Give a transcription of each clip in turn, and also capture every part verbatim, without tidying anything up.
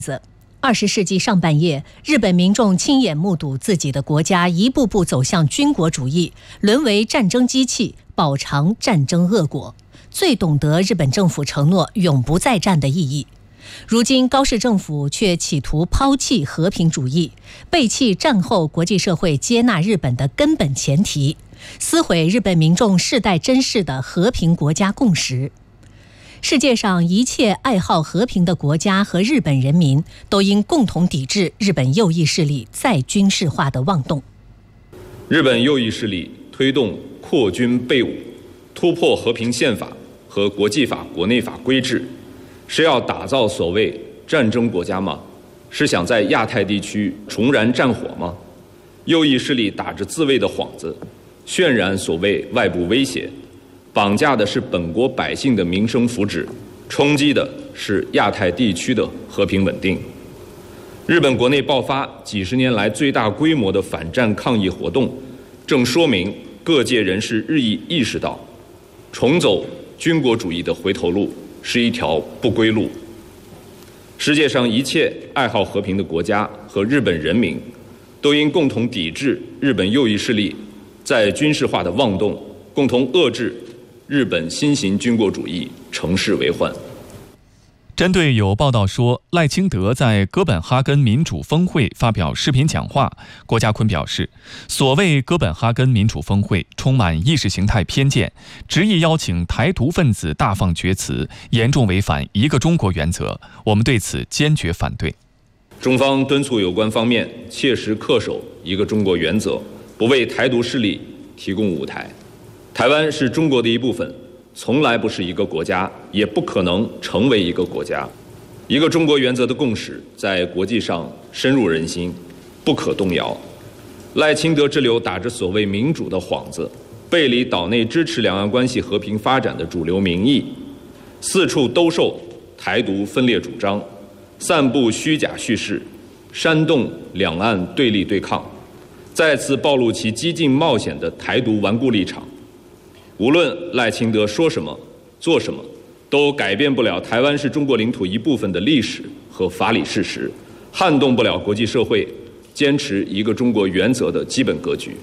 二十世纪上半叶，日本民众亲眼目睹自己的国家一步步走向军国主义，沦为战争机器，饱尝战争恶果，最懂得日本政府承诺永不再战的意义。如今高市政府却企图抛弃和平主义，背弃战后国际社会接纳日本的根本前提，撕毁日本民众世代珍视的和平国家共识。世界上一切爱好和平的国家和日本人民都应共同抵制日本右翼势力再军事化的妄动。 日本右翼势力推动扩军备武，突破和平宪法和国际法、国内法规制，是要打造所谓战争国家吗？是想在亚太地区重燃战火吗？右翼势力打着自卫的幌子，渲染所谓外部威胁，绑架的是本国百姓的民生福祉，冲击的是亚太地区的和平稳定。日本国内爆发几十年来最大规模的反战抗议活动，正说明各界人士日益意识到，重走军国主义的回头路是一条不归路。世界上一切爱好和平的国家和日本人民都应共同抵制日本右翼势力在军事化的妄动，共同遏制日本新型军国主义乘势为患。 针对有报道说赖清德在哥本哈根民主峰会发表视频讲话，郭家坤表示，所谓哥本哈根民主峰会充满意识形态偏见，执意邀请台独分子大放厥词，严重违反一个中国原则，我们对此坚决反对。 中方敦促有关方面切实恪守一个中国原则，不为台独势力提供舞台。台湾是中国的一部分，从来不是一个国家，也不可能成为一个国家。一个中国原则的共识在国际上深入人心，不可动摇。赖清德之流打着所谓民主的幌子，背离岛内支持两岸关系和平发展的主流民意，四处兜售台独分裂主张，散布虚假叙事，煽动两岸对立对抗，再次暴露其激进冒险的台独顽固立场。无论赖清德说什么做什么，都改变不了台湾是中国领土一部分的历史和法理事实，撼动不了国际社会坚持一个中国原则的基本格局。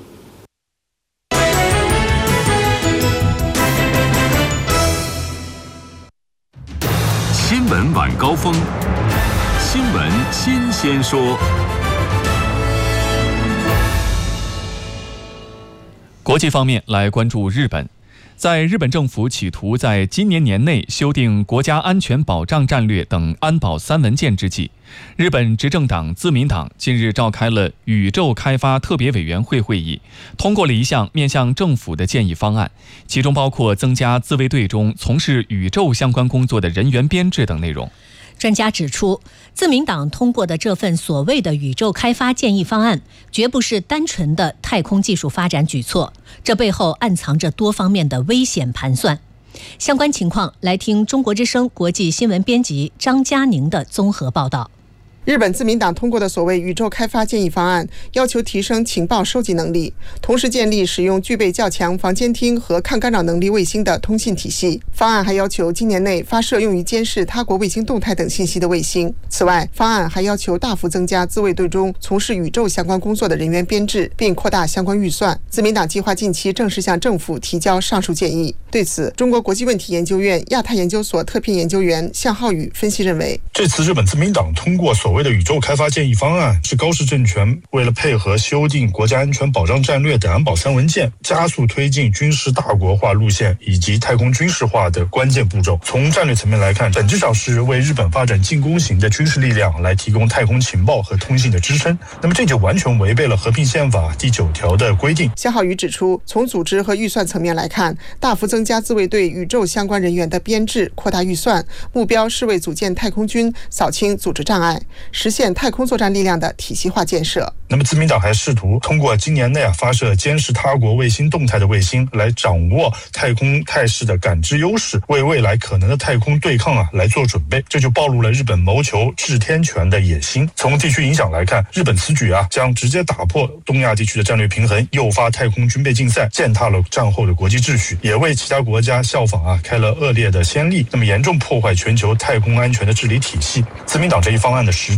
新闻晚高峰，新闻新鲜说。 国际方面来关注日本。在日本政府企图在今年年内修订国家安全保障战略等安保三文件之际，日本执政党自民党近日召开了宇宙开发特别委员会会议，通过了一项面向政府的建议方案，其中包括增加自卫队中从事宇宙相关工作的人员编制等内容。 专家指出，自民党通过的这份所谓的宇宙开发建议方案，绝不是单纯的太空技术发展举措，这背后暗藏着多方面的危险盘算。相关情况，来听中国之声国际新闻编辑张嘉宁的综合报道。 日本自民党通过的所谓宇宙开发建议方案，要求提升情报收集能力，同时建立使用具备较强防监听和抗干扰能力卫星的通信体系。方案还要求今年内发射用于监视他国卫星动态等信息的卫星。此外，方案还要求大幅增加自卫队中从事宇宙相关工作的人员编制，并扩大相关预算。自民党计划近期正式向政府提交上述建议。对此，中国国际问题研究院亚太研究所特聘研究员向浩宇分析认为， 这次日本自民党通过所谓的宇宙开发建议方案，是高市政权为了配合修订国家安全保障战略等安保三文件，加速推进军事大国化路线以及太空军事化的关键步骤。从战略层面来看，本质上是为日本发展进攻型的军事力量来提供太空情报和通信的支撑。那么这就完全违背了和平宪法第九条的规定。 向浩宇指出，从组织和预算层面来看，大幅增加自卫队宇宙相关人员的编制，扩大预算，目标是为组建太空军扫清组织障碍。 实现太空作战力量的体系化建设。 那么自民党还试图通过今年内啊发射监视他国卫星动态的卫星，来掌握太空态势的感知优势，为未来可能的太空对抗啊来做准备。这就暴露了日本谋求制天权的野心。从地区影响来看，日本此举啊将直接打破东亚地区的战略平衡，诱发太空军备竞赛，践踏了战后的国际秩序，也为其他国家效仿啊开了恶劣的先例，那么严重破坏全球太空安全的治理体系。自民党这一方案的实